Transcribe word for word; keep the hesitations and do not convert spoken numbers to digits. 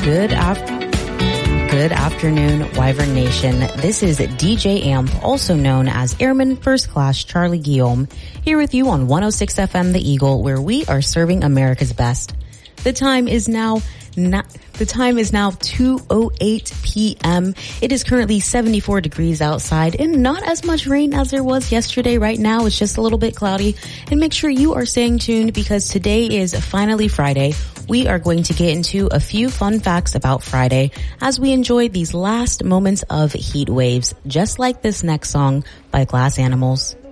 Good afternoon. Good afternoon, Wyvern Nation. This is D J Amp, also known as Airman First Class Charlie Guillaume, here with you on one oh six F M The Eagle, where we are serving America's best. The time is now not, the time is now two oh eight p.m. It is currently seventy-four degrees outside and not as much rain as there was yesterday. Right now, it's just a little bit cloudy. And make sure you are staying tuned because today is finally Friday. We are going to get into a few fun facts about Friday as we enjoy these last moments of heat waves, just like this next song by Glass Animals.